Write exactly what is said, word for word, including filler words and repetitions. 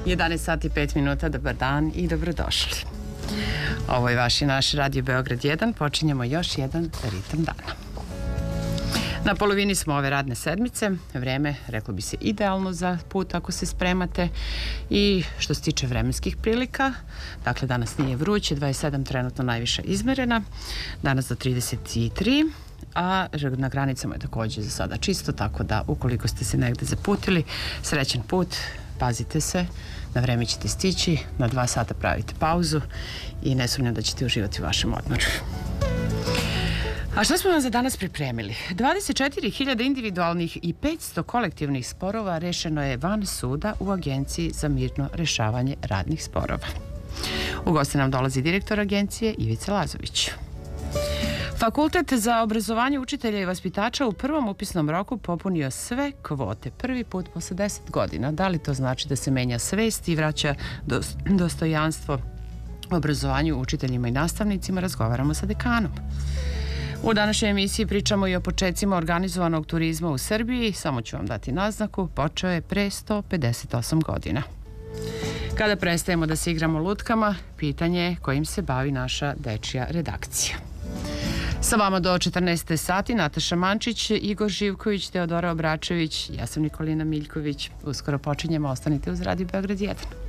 jedanaest sati i pet minuta, dobar dan i dobrodošli. Ovo je vaš i naš Radio Beograd jedan, počinjemo još jedan ritam dana. Na polovini smo ove radne sedmice, vreme, reklo bi se, idealno za put ako se spremate i što se tiče vremenskih prilika, dakle danas nije vruće, dvadeset sedam trenutno najviša izmerena, danas do trideset tri, a na granicama je također za sada čisto, tako da ukoliko ste se negde zaputili, srećan put, pazite se, na vreme ćete stići, na dva sata pravite pauzu i ne sumnjam da ćete uživati u vašem odmoru. A što smo vam za danas pripremili? dvadeset četiri hiljade individualnih i petsto kolektivnih sporova rešeno je van suda u Agenciji za mirno rešavanje radnih sporova. U goste nam dolazi direktor agencije Ivica Lazović. Fakultet za obrazovanje učitelja i vaspitača u prvom upisnom roku popunio sve kvote. Prvi put posle deset godina. Da li to znači da se menja svest i vraća dostojanstvo obrazovanju učiteljima i nastavnicima? Razgovaramo sa dekanom. U današnjoj emisiji pričamo i o početcima organizovanog turizma u Srbiji. Samo ću vam dati naznaku, počeo je pre sto pedeset osam godina. Kada prestajemo da se igramo lutkama, pitanje je kojim se bavi naša dečija redakcija. Sa vama do četrnaest sati Nataša Mančić, Igor Živković, Teodora Obračević, ja sam Nikolina Miljković. Uskoro počinjemo, ostanite uz Radio Beograd jedan.